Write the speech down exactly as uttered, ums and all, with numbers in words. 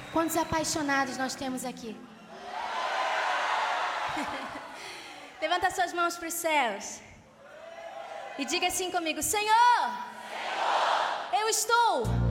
Quantos apaixonados nós temos aqui? Levanta suas mãos para os céus e diga assim comigo: Senhor, Senhor, eu estou